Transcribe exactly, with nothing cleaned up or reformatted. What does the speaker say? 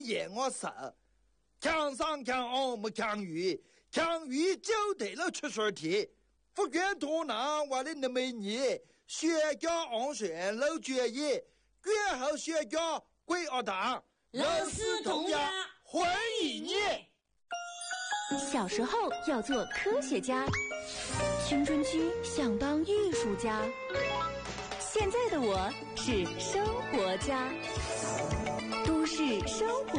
言我手，强上强下没强于，强于就对了出水题。福建图南话的那么年，学家昂选老决议，卷后学家归学堂， 老师同样欢迎你。 小时候要做科学家，青春期想当艺术家，现在的我是生活家，都市生活